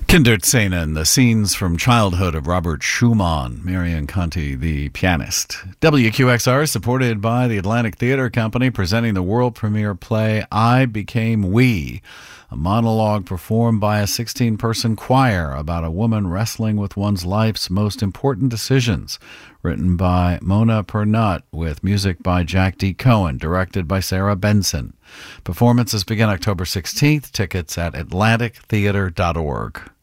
Kinderszenen, the scenes from childhood of Robert Schumann, Marion Conti, the pianist. WQXR is supported by the Atlantic Theater Company, presenting the world premiere play I Became We, a monologue performed by a 16-person choir about a woman wrestling with one's life's most important decisions. Written by Mona Pernut, with music by Jack D. Cohen, directed by Sarah Benson. Performances begin October 16th. Tickets at atlantictheater.org.